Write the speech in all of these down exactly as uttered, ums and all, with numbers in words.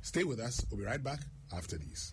Stay with us. We'll be right back after these.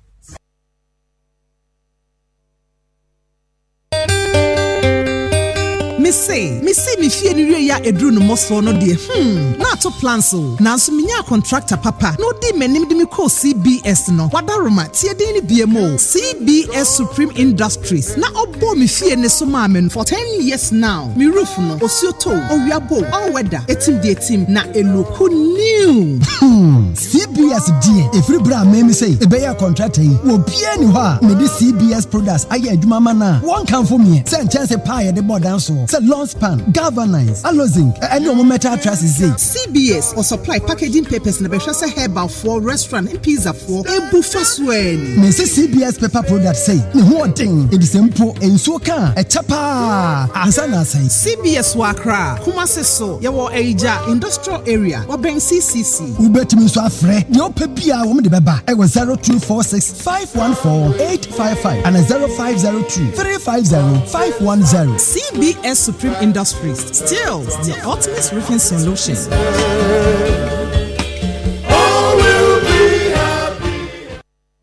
Me say, me say me fie ni wie ya edru no moso no de. Hmm, na to plans o. Na so me nya contractor papa. No di menim de me call C B S no. Wadaroma tie de ni B M O. C B S Supreme Industries. Na obo me fie ne so ma men for ten years now. Me roof no osioto, owiabo, all weather. Etim de etim na eloku new. Hmm, C B S die. Every bra me me say, e be ya contractor yi. Wo bia ni ho a, me di C B S products aye adwuma ma na. One can for me. Say chance pie de board down so. Say lawn span, galvanize, alozinc, and no metal trusses. C B S or supply packaging papers in the Beshasa herbal for restaurant and pizza for a buffet swing. Me say C B S paper product say, no one thing, it is simple and so can a chapa. Ansana say C B S Wakra, Kumase so, Yawa Aja, industrial area, or Ben C C C. Who bet me so afraid? Your pepia woman the baba. I was zero two four six five one four eight five five and a zero five zero two three five zero five one zero. C B S Supreme Industries, still the ultimate roofing solution. All will be happy.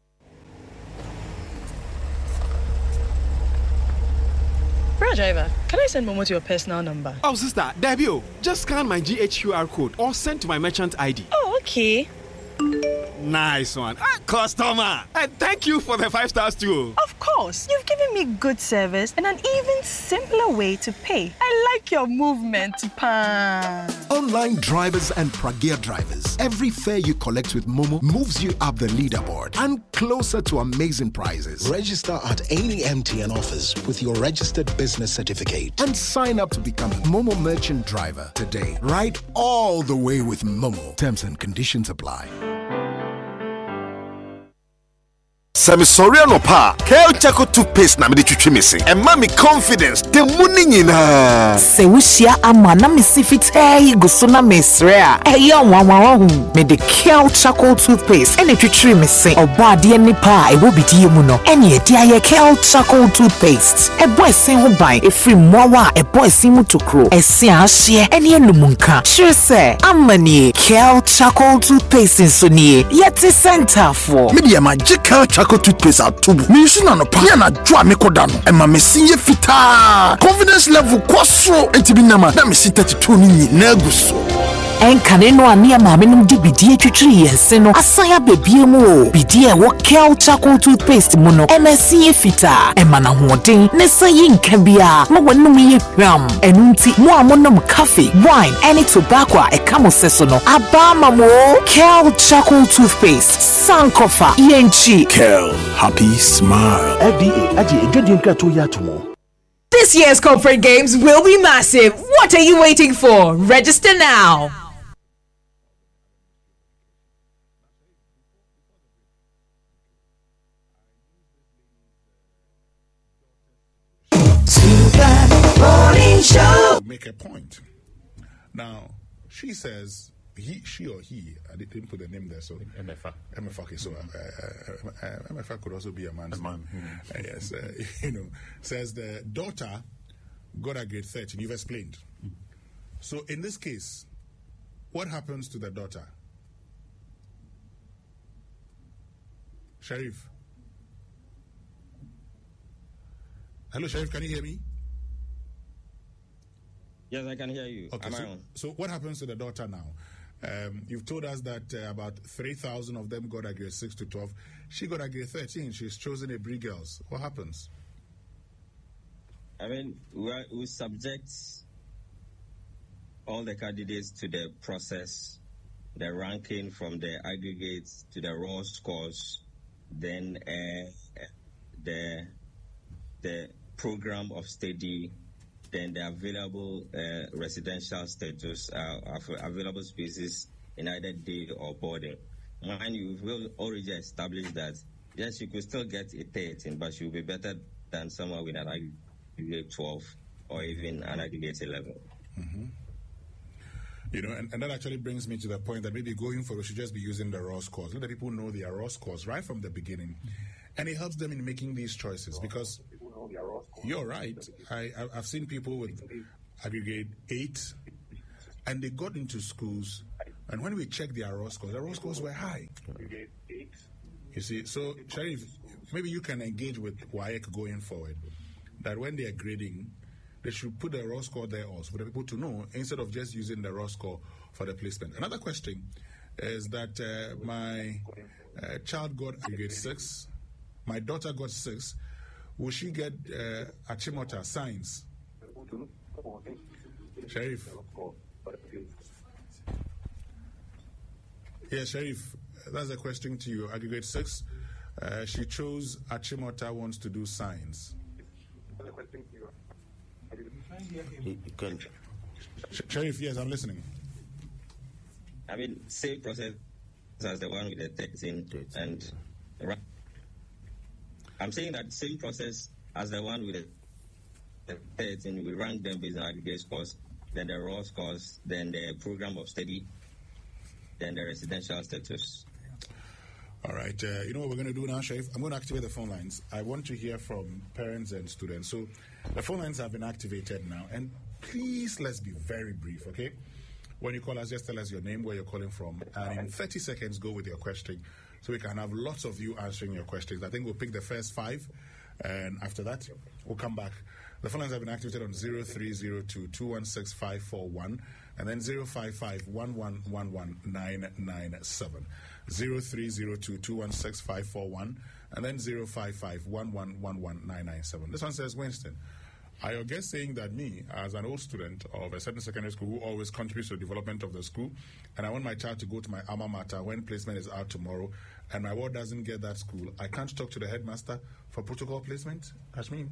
Bro driver, can I send Momo to your personal number? Oh sister, Debio, just scan my G H Q R code or send to my merchant I D. Oh, okay. Nice one. Ah, customer. And thank you for the five stars too. Of course. You've given me good service and an even simpler way to pay. I like your movement, Pan. Online drivers and Pragya drivers. Every fare you collect with Momo moves you up the leaderboard and closer to amazing prizes. Register at any M T N office with your registered business certificate and sign up to become a Momo merchant driver today. Ride all the way with Momo. Terms and conditions apply. Sami Soriano pa, Kel Chaco toothpaste na me de twitwi me se. E ma me confidence, the money nyina. Se wushia ama na me si fitai go so na me sre a. E ya wanwa hu. Me de Kel Chaco toothpaste e ne twitwi me se. Obo ade ni pa e wo bidie mu no. E ne ade aye Kel Chaco toothpaste. E boy sen ho ban, e free mowa, e boy sin mu tokro. E se a hye, e ne enumunka. Sure say, amani Kel Chaco toothpaste so nie. Yeti center for. Me de ma Kel Chaco toothpaste atubu. Me use na no pa. Ya na dwa me koda no. E ma me sinye fita. Confidence level kwaso. Enti bi na ma na me si thirty-two ni nyina guso. Enkane no ania maame no di bidie twitwiri yense no asaya bebie mu o bidie wo Kel Chaco toothpaste mu no emasi fita emana hoden ne sayi nka bia ma wonum ye hwam enunti mo amonom cafe wine any tobacco e kamo seso no abama mo Kel Chaco toothpaste sankofa yenchi Kel happy smile. F D A aji edwedin krato ya tomo. This year's corporate games will be massive. What are you waiting for? Register now. Make a point. Now, she says he, she or he. I didn't put the name there, so M F A. M F A. Okay, so uh, uh, uh, M F A could also be a man's a man. name. Mm-hmm. Uh, yes, uh, you know, says the daughter got a grade thirteen. You've explained. Mm-hmm. So in this case, what happens to the daughter? Sharif. Hello, Sharif. Can you hear me? Yes, I can hear you. Okay, Am so, I on? so what happens to the daughter now? Um, you've told us that uh, about three thousand of them got a grade six to twelve. She got a grade thirteen. She's chosen a Brie Girls. What happens? I mean, we, are, we subject all the candidates to the process, the ranking from the aggregates to the raw scores, then uh, the the program of study, then the available uh, residential status, uh, available spaces in either day or boarding. Mind you, we've already established that, yes, you could still get a thirteen, but you'll be better than someone with an aggregate twelve or even an aggregate eleven. Mm-hmm. You know, and, and that actually brings me to the point that maybe going forward, we should just be using the raw scores. Let the people know their raw scores right from the beginning. And it helps them in making these choices because you're right. I, I've seen people with aggregate eight and they got into schools And when we checked their raw scores, the raw scores were high. You see, so Sheriff, maybe you can engage with W A E C going forward, that when they are grading, they should put the raw score there also for the people to know, instead of just using the raw score for the placement. Another question is that uh, my uh, child got a grade six, my daughter got six. Will she get uh, Achimota science? Sheriff. Yeah, Sheriff, that's a question to you. Aggregate six, uh, she chose Achimota, wants to do science. You can. Sh- Sheriff, yes, I'm listening. I mean, same process as the one with the thirteen, and I'm saying that same process as the one with the thirteen. We rank them based on aggregate scores, then the raw scores, then the program of study, then the residential status. All right. Uh, you know what we're going to do now, Sheriff? I'm going to activate the phone lines. I want to hear from parents and students. So the phone lines have been activated now. And please, let's be very brief, okay? When you call us, just tell us your name, where you're calling from, and in thirty seconds, go with your question so we can have lots of you answering your questions. I think we'll pick the first five, and after that, we'll come back. The phone lines have been activated on zero three zero two, two one six, five four one and then zero five five, one one one one, nine nine seven. zero three zero two, two one six, five four one and then zero five five, one one one one, nine nine seven. This one says, Winston, are your guests saying that me, as an old student of a certain secondary school who always contributes to the development of the school, and I want my child to go to my alma mater when placement is out tomorrow, and my ward doesn't get that school, I can't talk to the headmaster for protocol placement? Ashmin?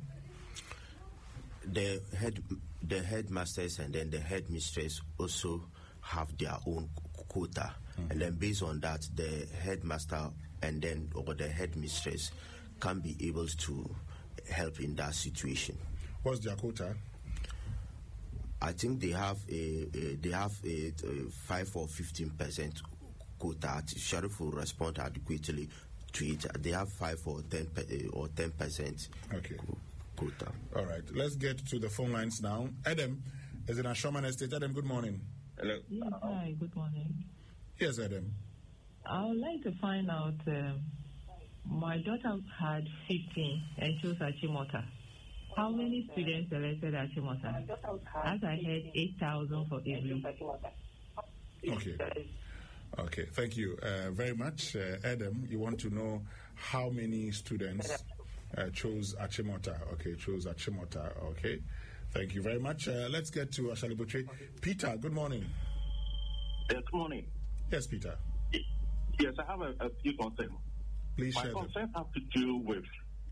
The head, the headmasters and then the headmistress also have their own quota, mm-hmm. and then based on that, the headmaster and then or the headmistress can be able to help in that situation. What's their quota? I think they have a, a they have a, a five or fifteen percent quota. Sheriff will respond adequately to it. They have five or ten or ten percent. Okay. Quota. All right. Let's get to the phone lines now. Adam is in Ashoman Estate. Adam, good morning. Hello. Yes, hi. Good morning. Yes, Adam. I would like to find out. Um, my daughter had fifteen and chose Achimota. How many students selected Achimota? As I heard, eight thousand for every. Okay. Okay. Thank you uh, very much, uh, Adam. You want to know how many students uh, chose Achimota? Okay, chose Achimota. Okay. Thank you very much. Uh, let's get to Ashalibuche. Peter, good morning. Yes, good morning. Yes, Peter. Yes, I have a, a few concerns. Please My share them. concerns have to do with,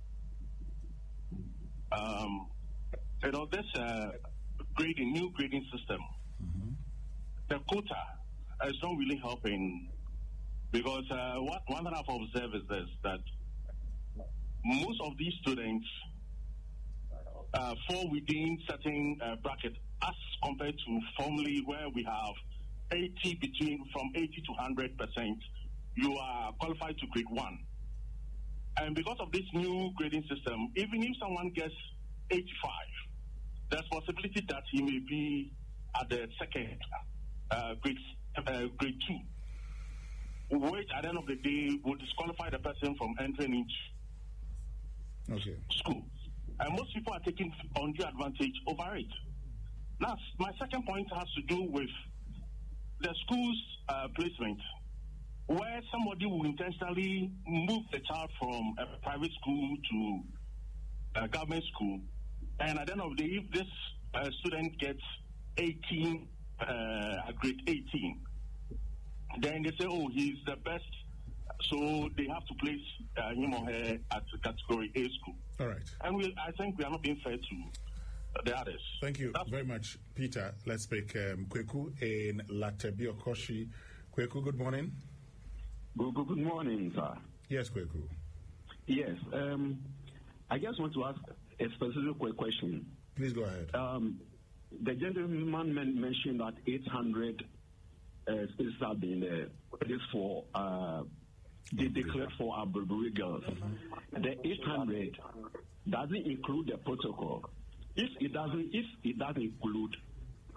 um, you know, this uh, grading, new grading system. Mm-hmm. The quota is not really helping because uh, what one that I've observed is this, that most of these students uh, fall within certain uh, brackets as compared to formerly where we have eighty between from eighty to one hundred percent. You are qualified to grade one. And because of this new grading system, even if someone gets eighty-five, there's possibility that he may be at the second uh, grade, uh, grade two, which at the end of the day will disqualify the person from entering into okay. school. And most people are taking undue advantage over it. Now, my second point has to do with the school's uh, placement, where somebody will intentionally move the child from a private school to a government school, and at the end of the day, if this uh, student gets eighteen, uh, grade eighteen, then they say, oh, he's the best, so they have to place uh, him or her at category A school. All right. And we, I think we are not being fair to the others. Thank you That's very much, Peter. Let's pick um, Kweku in Latebi Okoshi. Kweku, good morning. Good, good, good morning, sir. Yes, Kweku. Yes. Um, I just want to ask a specific question. Please go ahead. Um, the gentleman men- mentioned that eight hundred uh, spaces have been uh, this for uh, they declared for our Burberry girls. Mm-hmm. The eight hundred doesn't include the protocol. If it doesn't, if it doesn't include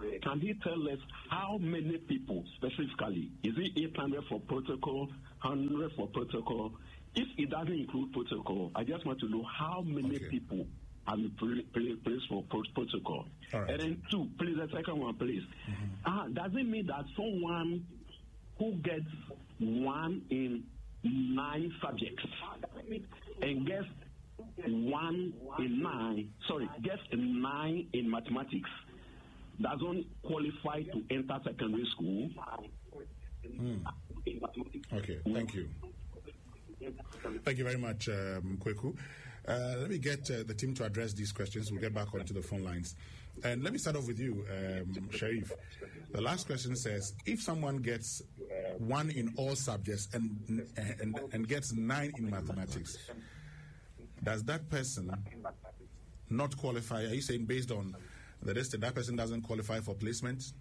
can he tell us how many people specifically? Is it eight hundred for protocol, one hundred for protocol? If it doesn't include protocol, I just want to know how many okay. people have been placed for protocol. Right. And then two, please, the second one, please. Mm-hmm. Uh, does it mean that someone who gets one in nine subjects and gets one in nine, sorry, gets nine in mathematics, doesn't qualify to enter secondary school? Mm. Okay, thank you. Thank you very much, um, Kweku. Uh, let me get uh, the team to address these questions. We'll get back onto the phone lines. And let me start off with you, um, Sharif. The last question says, if someone gets one in all subjects and, and, and gets nine in mathematics, does that person not qualify? Are you saying based on the rest that person doesn't qualify for placement?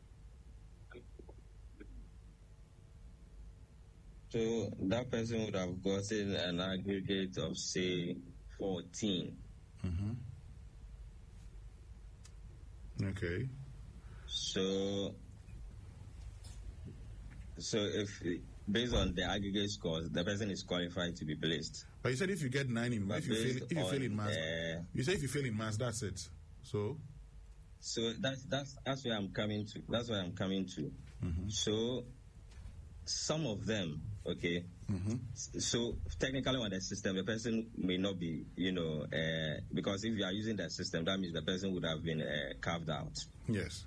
So that person would have gotten an aggregate of, say, fourteen. Mm-hmm. Okay. So, so if based on the aggregate scores, the person is qualified to be placed. But you said if you get nine in maths, if you fail, if you fail in maths, the, you say if you fail in maths, that's it. So. So that's that's that's where I'm coming to. That's where I'm coming to. Mm-hmm. So. Some of them, okay. Mm-hmm. So technically, on the system, the person may not be, you know, uh, because if you are using that system, that means the person would have been uh, carved out. Yes.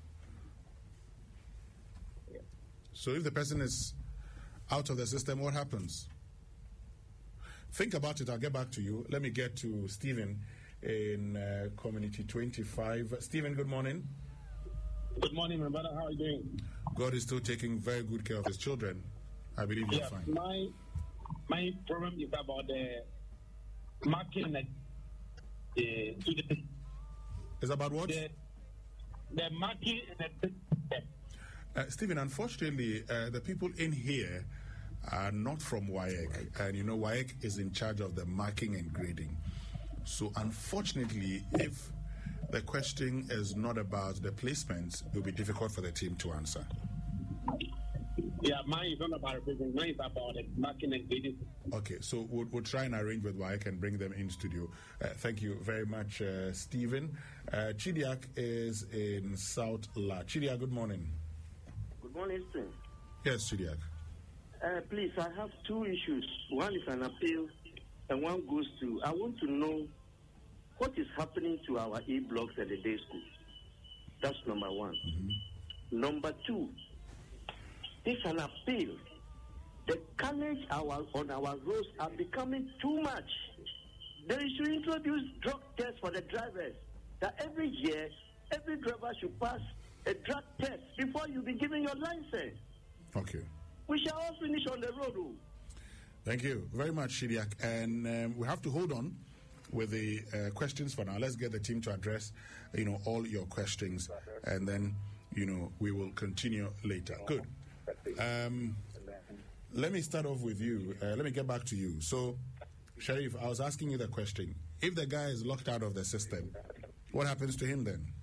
Yeah. So if the person is out of the system, what happens? Think about it. I'll get back to you. Let me get to Stephen in uh, Community twenty-five. Stephen, good morning. Good morning, my brother. How are you doing? God is still taking very good care of his children. I believe you're yeah, fine. My my problem is about the marking that the student. Is about what? The, the marking and the uh, Stephen, unfortunately, uh, the people in here are not from W A E C, and you know W A E C is in charge of the marking and grading. So, unfortunately, if the question is not about the placements, it will be difficult for the team to answer. Yeah, mine is not about revision. Mine is about the marking and grading. Okay, so we'll, we'll try and arrange with W A E C and bring them in studio. Uh, thank you very much, uh, Stephen. Uh, Chidiak is in South La. Chidiak, good morning. Good morning, sir. Yes, Chidiak. Uh, please, I have two issues. One is an appeal, and one goes to, I want to know what is happening to our E-blocks at the day school. That's number one. Mm-hmm. Number two, it's an appeal. The carnage our, on our roads are becoming too much. They should introduce drug tests for the drivers. That every year, every driver should pass a drug test before you be given your license. Okay. We shall all finish on the road. Oh. Thank you very much, Chidiak. And um, we have to hold on with the uh, questions for now. Let's get the team to address, you know, all your questions, and then, you know, we will continue later. Good. Um, let me start off with you. Uh, let me get back to you. So, Sharif, I was asking you the question. If the guy is locked out of the system, what happens to him then?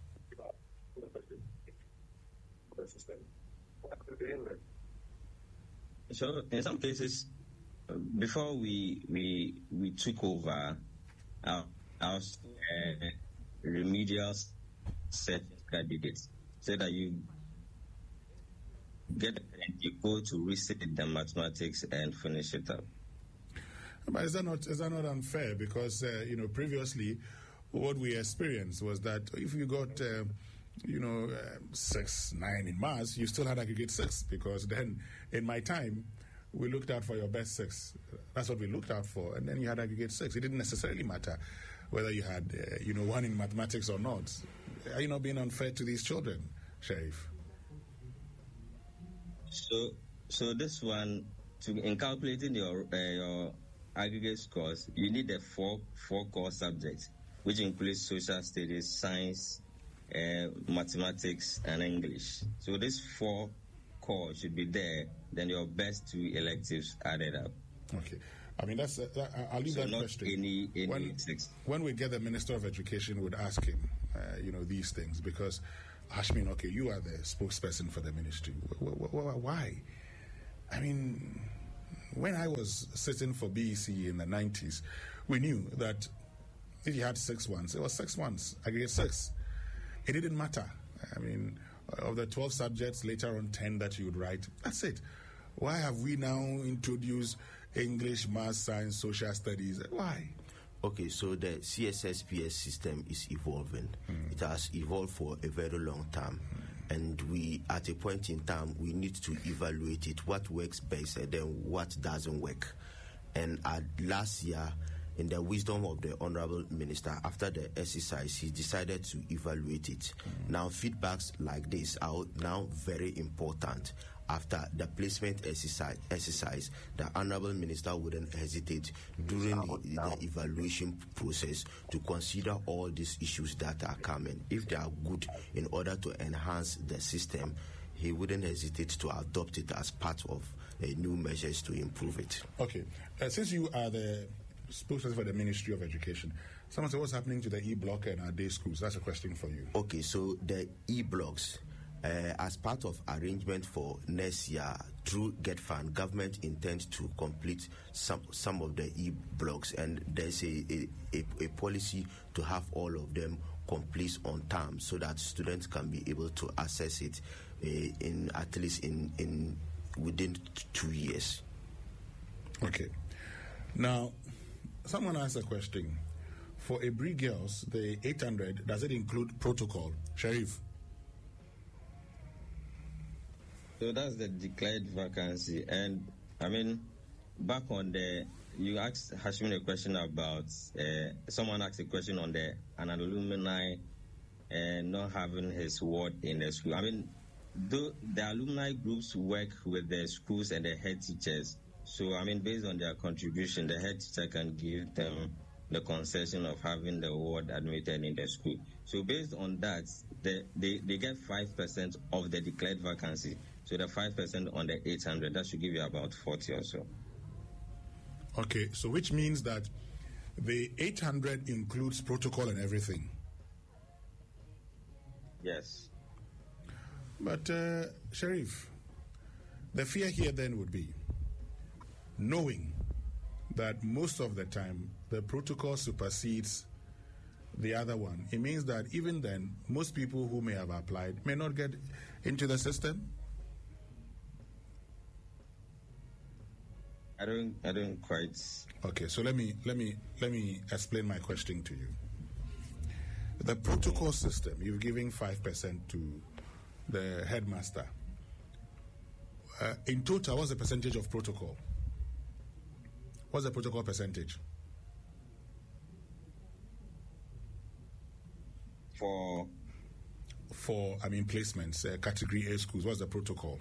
So, in some cases, before we we we took over, our, our uh, remedial certificates so that you get and you go to resit the mathematics and finish it up. But is that not is that not unfair? Because uh, you know, previously, what we experienced was that if you got uh, you know uh, six, nine in maths, you still had aggregate six, because then in my time we looked out for your best six. That's what we looked out for, and then you had aggregate six. It didn't necessarily matter whether you had uh, you know one in mathematics or not. Are you not being unfair to these children, Sharif? So, so this one, to in calculating your uh, your aggregate scores, you need the four four core subjects, which includes social studies, science, uh, mathematics, and English. So these four core should be there. Then your best two electives added up. Okay. I mean, that's. Uh, that, I'll leave so that not question. Any, any when, six. when we get the Minister of Education, would ask him, uh, you know, these things, because Hashmin, okay, you are the spokesperson for the ministry. Why? I mean, when I was sitting for B E C in the nineties, we knew that if you had six ones, it was six ones, aggregate six. It didn't matter. I mean, of the twelve subjects, later on ten that you would write, that's it. Why have we now introduced English, math, science, social studies? Why? Okay, so the C S S P S system is evolving. Mm. It has evolved for a very long time. Mm. And we, at a point in time, we need to evaluate it, what works best and then what doesn't work. And uh, last year, in the wisdom of the Honorable Minister, after the exercise, he decided to evaluate it. Mm. Now, feedbacks like this are now very important. After the placement exercise, exercise, the Honorable Minister wouldn't hesitate during the, the evaluation process to consider all these issues that are coming. If they are good in order to enhance the system, he wouldn't hesitate to adopt it as part of uh, new measures to improve it. Okay. Uh, since you are the spokesperson for the Ministry of Education, someone said, what's happening to the e-block and our day schools? That's a question for you. Okay, so the e-blocks, Uh, as part of arrangement for next year through GetFund, government intends to complete some some of the e-blocks, and there's a, a, a, a policy to have all of them complete on time so that students can be able to access it uh, in at least in, in within t- two years. Okay. Now, someone asked a question. For Abri girls, the eight hundred, does it include protocol? Sharif? So that's the declared vacancy. And I mean, back on the, you asked Hashim a question about, uh, someone asked a question on the, an alumni uh, not having his word in the school. I mean, the, the alumni groups work with the schools and the head teachers. So, I mean, based on their contribution, the head teacher can give them the concession of having the ward admitted in the school. So based on that, the, they, they get five percent of the declared vacancy. So the five percent on the eight hundred, that should give you about forty or so. Okay, so which means that the eight hundred includes protocol and everything? Yes. But, uh, Sharif, the fear here then would be knowing that most of the time the protocol supersedes the other one. It means that even then, most people who may have applied may not get into the system. I don't, I don't quite. Okay, so let me let me let me explain my question to you. The protocol system, you're giving five percent to the headmaster. Uh, in total, what's the percentage of protocol? What's the protocol percentage? For for I mean placements, uh, category A schools. What's the protocol?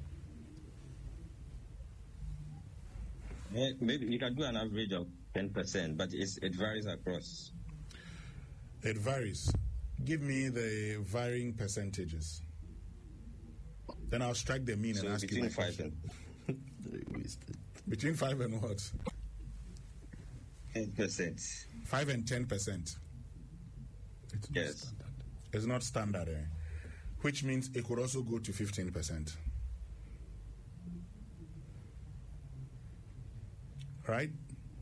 Yeah, maybe you can do an average of ten percent, but it's, it varies across. It varies. Give me the varying percentages. Then I'll strike the mean so and ask between you. Five and between five and what? Ten percent. Five and ten percent. Yes. It's not standard, eh? Which means it could also go to fifteen percent. Right?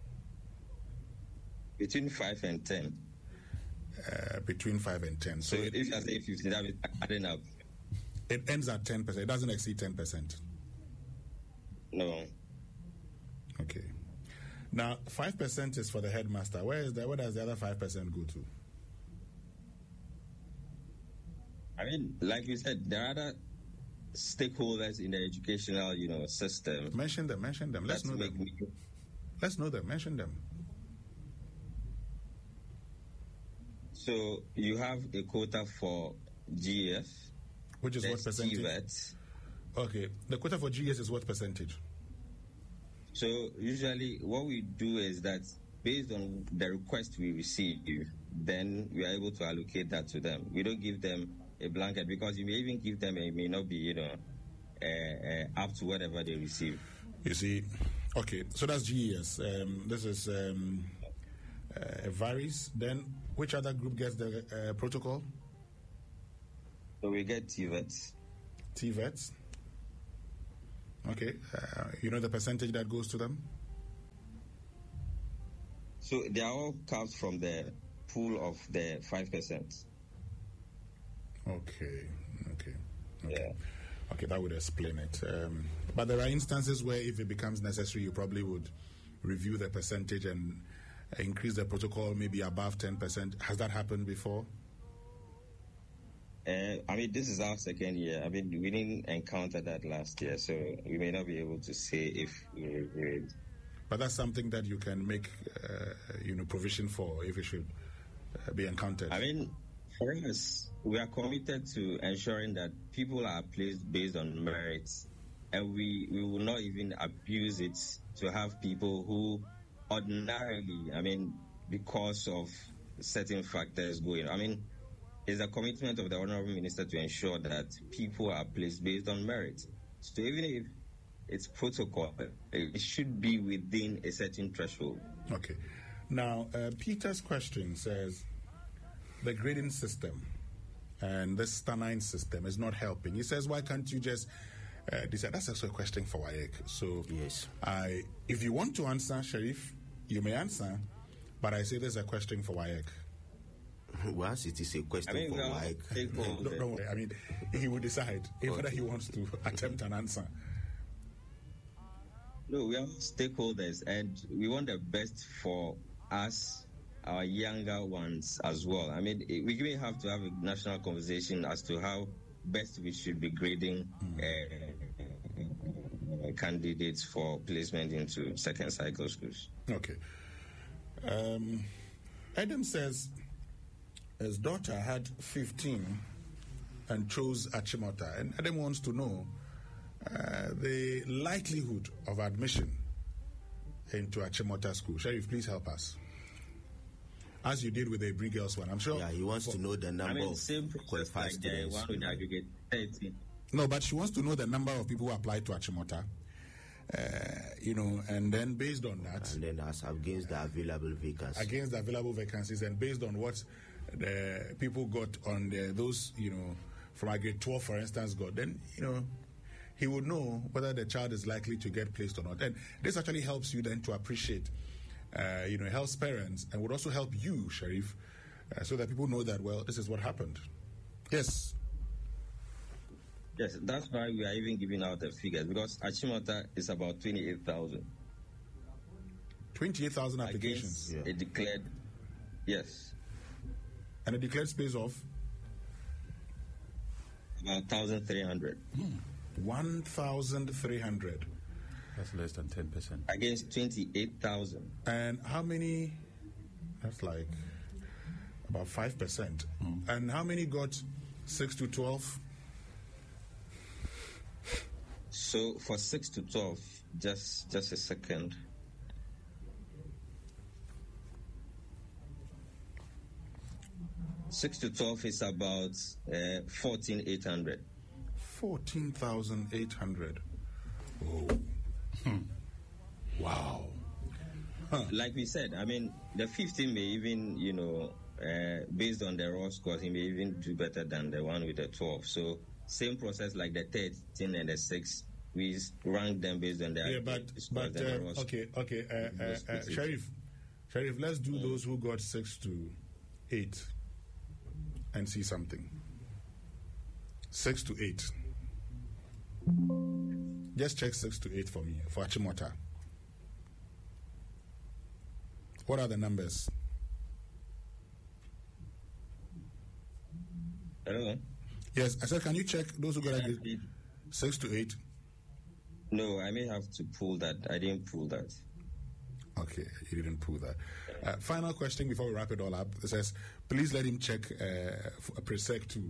Between five and ten. Uh, between five and ten. So, So, if it, you say fifteen, that is adding up. it ends at ten percent. It doesn't exceed ten percent. No. Okay. Now, five percent is for the headmaster. Where is that? Where does the other five percent go to? I mean, like you said, there are other stakeholders in the educational, you know, system. Mention them. Mention them. Let's know them. Me... Let's know them. Mention them. So you have a quota for G E F, which is what percentage? T V E T. Okay, the quota for G E S is what percentage? So usually, what we do is that based on the request we receive, then we are able to allocate that to them. We don't give them a blanket because you may even give them, it may not be, you know, uh, uh, up to whatever they receive. You see, okay, so that's G E S. Um, this is um, uh, varies. Then, which other group gets the uh, protocol? So we get T VETs. T VETs? Okay. Uh, you know the percentage that goes to them? So they are all capped from the pool of the five percent. Okay. Okay. Okay. Yeah. Okay, that would explain it. Um, but there are instances where if it becomes necessary, you probably would review the percentage and increase the protocol maybe above ten percent. Has that happened before? Uh, I mean, this is our second year. I mean, we didn't encounter that last year, so we may not be able to say if we review it. But that's something that you can make, uh, you know, provision for if it should uh, be encountered. I mean, for us, we are committed to ensuring that people are placed based on merits, and we, we will not even abuse it to have people who ordinarily, I mean, because of certain factors going. I mean, it's a commitment of the Honorable Minister to ensure that people are placed based on merit. So even if it's protocol, it should be within a certain threshold. Okay. Now, uh, Peter's question says, the grading system and the Stanine system is not helping. He says, why can't you just uh, decide? That's also a question for W A E C. So, yes, I, if you want to answer, Sheriff, you may answer, but I say there's a question for W A E C. Once it is a question I mean, for W A E C. No, don't, don't worry. I mean, he will decide if whether he wants to attempt an answer. No, we are stakeholders, and we want the best for us, our younger ones as well. I mean, we even have to have a national conversation as to how best we should be grading uh, candidates for placement into second cycle schools. Okay. Um, Adam says his daughter had fifteen and chose Achimota, and Adam wants to know uh, the likelihood of admission into Achimota School. Sheriff, please help us. As you did with the Brig Girls one, I'm sure. Yeah, he wants for, to know the number I mean, of same qualified like students. One with aggregate thirteen. No, but she wants to know the number of people who applied to Achimota. Uh, you know, and then based on that, and then as against the available vacancies, against the available vacancies, and based on what the people got on the, those, you know, from a grade twelve, for instance, got, then you know, he would know whether the child is likely to get placed or not. And this actually helps you then to appreciate, uh, you know, helps parents, and would also help you, Sheriff, uh, so that people know that, well, this is what happened. Yes. Yes, that's why we are even giving out the figures, because Achimota is about twenty-eight thousand. twenty-eight thousand applications? Yeah. It declared, yes. And a declared space of? About one thousand three hundred. Hmm. one thousand three hundred. That's less than ten percent. Against twenty-eight thousand. And how many? That's like about five percent. Mm. And how many got six to twelve? So for six to twelve, just just a second. Six to twelve is about uh, fourteen eight hundred. Fourteen thousand eight hundred. Oh, hmm. Wow. Huh. Like we said, I mean, the fifteen may even, you know, uh, based on the raw scores, he may even do better than the one with the twelve. So same process like the thirteen and the six. We rank them based on their. Yeah, but but uh, okay, okay, uh, uh, uh, Sheriff, Sheriff, let's do those who got six to eight, and see something. Six to eight. Just check six to eight for me for Achimota. What are the numbers? I don't know. Yes, I said, can you check those who got yeah, six to eight? No, I may have to pull that. I didn't pull that. Okay, you didn't pull that. Uh, final question before we wrap it all up. It says, please let him check uh, for Presec too.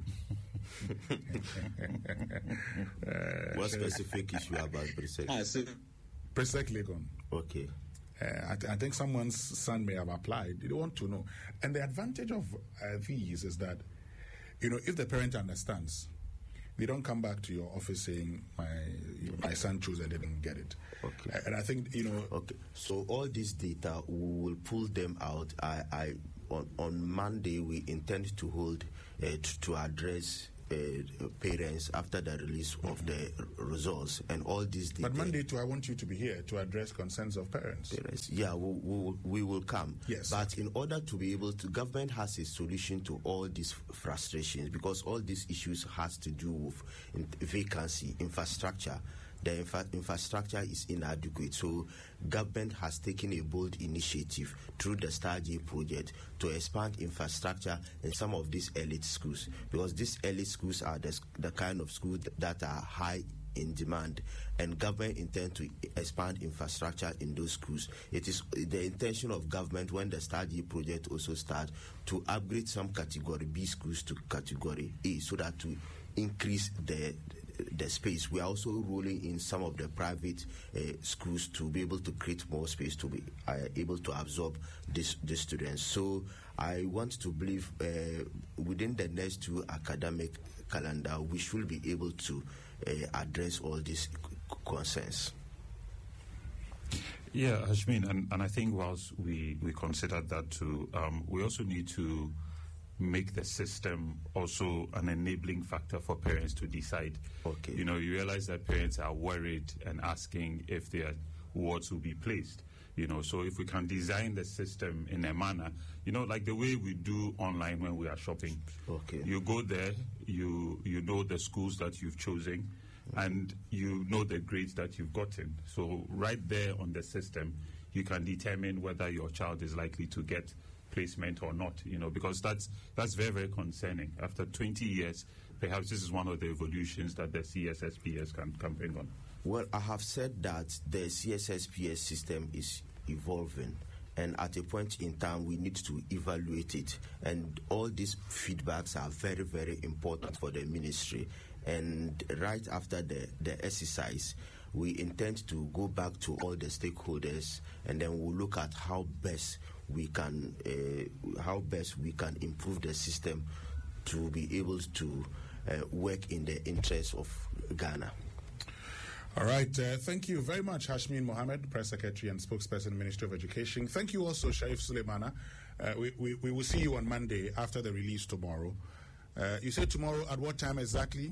uh, what specific issue about Presec? Ah, so Presec Legon. Okay. Uh, I, th- I think someone's son may have applied. They want to know. And the advantage of uh, these is that, you know, if the parent understands, they don't come back to your office saying my my son chose and didn't get it. Okay. And I think, you know. Okay. So all this data, we will pull them out. I, I on, on Monday we intend to hold uh, to, to address uh, parents after the release of the results and all these. But Monday too, I want you to be here to address concerns of parents. Parents, yeah, we, we, we will come. Yes. But in order to be able to, government has a solution to all these frustrations, because all these issues has to do with in, vacancy, infrastructure. The infra- infrastructure is inadequate, so government has taken a bold initiative through the StarJ project to expand infrastructure in some of these elite schools, because these elite schools are the, the kind of schools that are high in demand, and government intend to expand infrastructure in those schools. It is the intention of government, when the StarJ project also starts, to upgrade some category B schools to category A, so that to increase the the space. We are also rolling in some of the private uh, schools to be able to create more space to be uh, able to absorb this the students. So I want to believe uh, within the next two academic calendar, we should be able to uh, address all these concerns. Yeah, Hashmin, and, and I think whilst we, we consider that too, um, we also need to make the system also an enabling factor for parents to decide. Okay. You know, you realize that parents are worried and asking if their wards will be placed. You know, so if we can design the system in a manner, you know, like the way we do online when we are shopping. Okay. You go there, you you know the schools that you've chosen, and you know the grades that you've gotten. So right there on the system, you can determine whether your child is likely to get placement or not, you know, because that's that's very, very concerning. After twenty years, perhaps this is one of the evolutions that the C S S P S can, can bring on. Well, I have said that the C S S P S system is evolving, and at a point in time, we need to evaluate it. And all these feedbacks are very, very important for the ministry. And right after the, the exercise, we intend to go back to all the stakeholders, and then we'll look at how best we can uh, how best we can improve the system to be able to uh, work in the interest of Ghana. All right. Uh, thank you very much, Hashmin Mohammed, Press Secretary and Spokesperson, Ministry of Education. Thank you also, Sharif Suleimana. Uh, we, we, we will see you on Monday after the release tomorrow. Uh, you said tomorrow at what time exactly?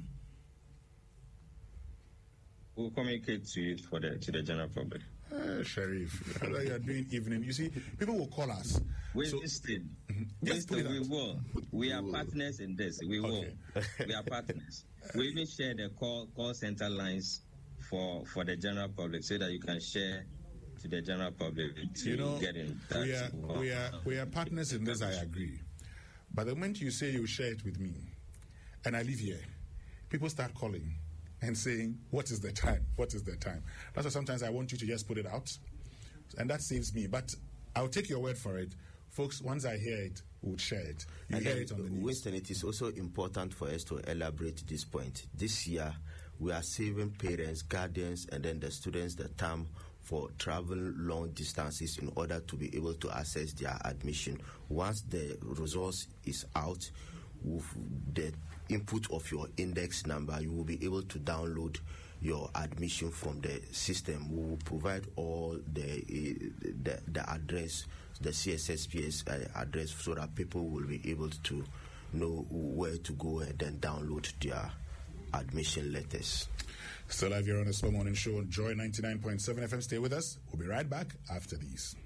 We'll communicate to you for the to the general public. Uh, Sharif, I know you are doing evening. You see, people will call us. We so, listed. Mm-hmm. Yes, we will. We are partners in this. We will. Okay. We are partners. We even share the call call center lines for for the general public, so that you can share to the general public to you know, get in touch. We are we are we are partners in this. I agree. But the moment you say you share it with me, and I live here, people start calling and saying, what is the time? What is the time? That's why sometimes I want you to just put it out, and that saves me. But I'll take your word for it. Folks, once I hear it, we'll share it. You and hear it on the news. Winston, it is also important for us to elaborate this point. This year, we are saving parents, guardians, and then the students the time for travel long distances in order to be able to access their admission. Once the results is out, with the input of your index number, you will be able to download your admission from the system. We will provide all the uh, the, the address, the C S S P S uh, address, so that people will be able to know where to go and then download their admission letters. Still live here on the Slow Morning Show on Joy ninety-nine point seven F M. Stay with us. We'll be right back after these.